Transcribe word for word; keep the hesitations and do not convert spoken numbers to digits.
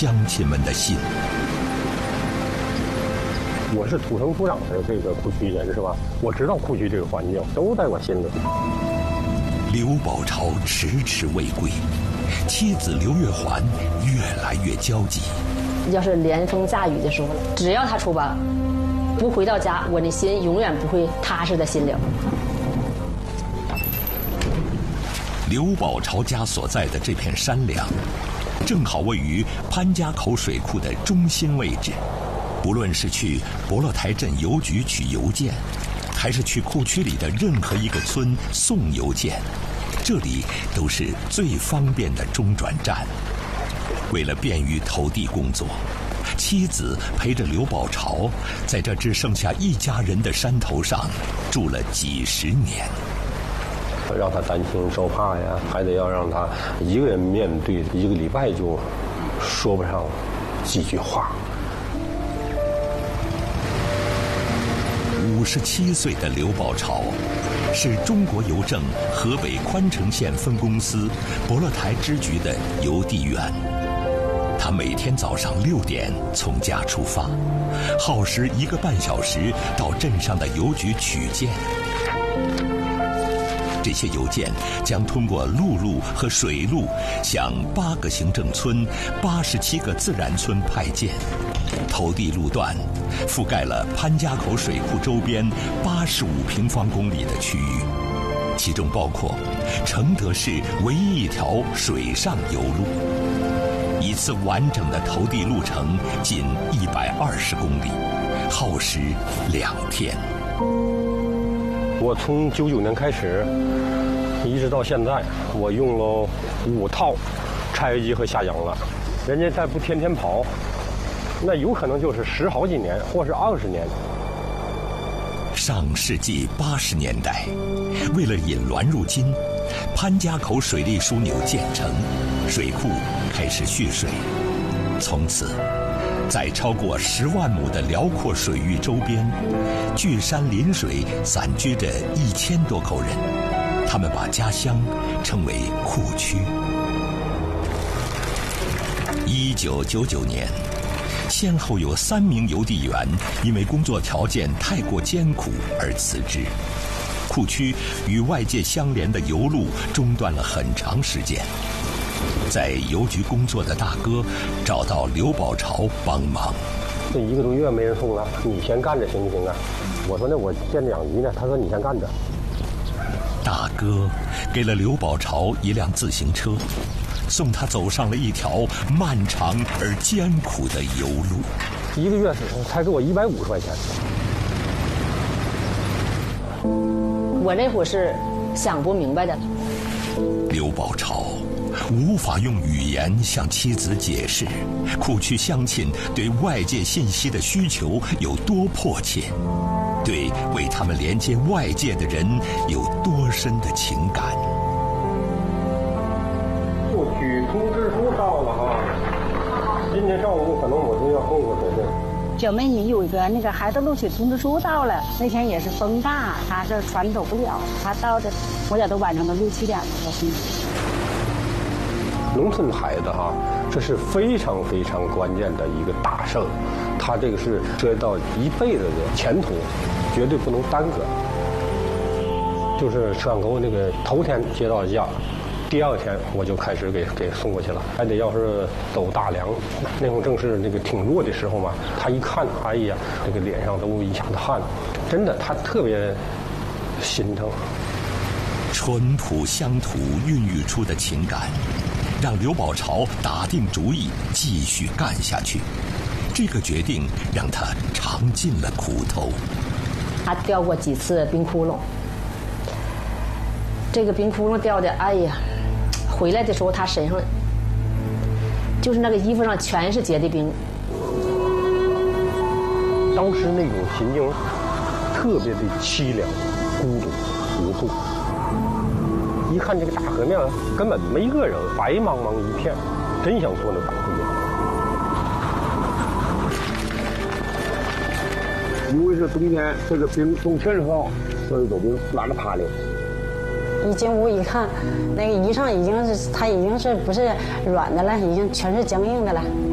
乡亲们的心。 我是土生土长的这个库区人，是吧？我知道库区这个环境，都在我心里。 刘宝朝迟迟未归，妻子刘月环越来越焦急。 要是连风下雨的时候，只要他出发，不回到家，我的心永远不会踏实的心灵。 刘宝朝家所在的这片山梁，正好位于潘家口水库的中心位置。不论是去博乐台镇邮局取邮件，还是去库区里的任何一个村送邮件，这里都是最方便的中转站。为了便于投递工作，妻子陪着刘宝朝在这只剩下一家人的山头上住了几十年。 让他担惊受怕呀，还得要让他一个人面对一个礼拜就说不上几句话。 五十七岁的刘宝朝是中国邮政河北宽城县分公司博乐台支局的邮递员。他每天早上六点从家出发，耗时一个半小时到镇上的邮局取件。这些邮件将通过陆路和水路向八个行政村、八十七个自然村派件。投递路段覆盖了潘家口水库周边八十五平方公里的区域，其中包括承德市唯一一条水上邮路。一次完整的投递路程仅一百二十公里，耗时两天。 我从九九年开始，一直到现在，我用了五套柴油机和下洋了。人家再不天天跑，那有可能就是十好几年，或是二十年。 上世纪八十年代，为了引滦入津，潘家口水利枢纽建成，水库开始蓄水。从此，在超过十万亩的辽阔水域周边，聚山临水，散居着一千多口人。他们把家乡称为库区。一九九九年，先后有三名邮递员因为工作条件太过艰苦而辞职，库区与外界相连的邮路中断了很长时间。在邮局工作的大哥找到刘宝朝帮忙。 这一个多月没人送了，你先干着行不行啊？我说那我兼着养鱼呢，他说你先干着。 大哥给了刘宝朝一辆自行车，送他走上了一条漫长而艰苦的邮路。 一个月才给我一百五十块钱。 我那会儿是想不明白的。 刘宝朝无法用语言向妻子解释库区乡亲对外界信息的需求有多迫切，对为他们连接外界的人有多深的情感。 录取通知书到了啊！今天上午可能我就要送过去。 小妹，你有一个那个孩子录取通知书到了，那天也是风大，他是船走不了，他到的，我俩都晚上都六七点了。 农村孩子哈，这是非常非常关键的一个大事儿，他这个是涉及到一辈子的前途，绝对不能耽搁。就是上沟那个头天接到家，第二天我就开始给给送过去了，还得要是走大梁，那会儿正是那个挺弱的时候嘛，他一看，哎呀，这个脸上都一下子汗，真的他特别心疼。 淳朴乡土孕育出的情感，让刘宝朝打定主意继续干下去。这个决定让他尝尽了苦头。 他掉过几次冰窟窿，这个冰窟窿掉的，哎呀，回来的时候他身上就是那个衣服上全是结的冰。 当时那种心境特别的凄凉、孤独、无助。一看这个大河面根本没个人，白茫茫一片，真想说那赶回去。 因为是冬天，这个冰冻身上，所以都冰拉着趴的。 一进屋一看，那个衣裳已经是，它已经是不是软的了，已经全是僵硬的了。